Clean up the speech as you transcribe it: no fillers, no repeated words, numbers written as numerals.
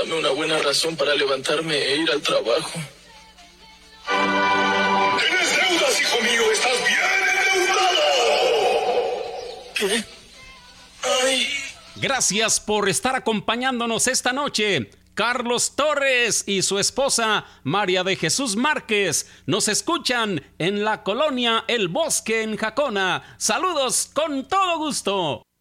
Dame una buena razón para levantarme e ir al trabajo. ¡Tienes deudas, hijo mío! ¡Estás bien endeudado! ¿Qué? ¡Ay! Gracias por estar acompañándonos esta noche. Carlos Torres y su esposa María de Jesús Márquez nos escuchan en la colonia El Bosque en Jacona. Saludos con todo gusto.